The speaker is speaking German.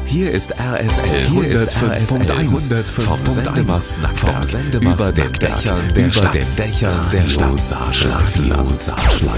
Hier ist RSL 105.1 vom Sendemast Nackberg, über den Dächern der Stadt. Radio Saarschleife.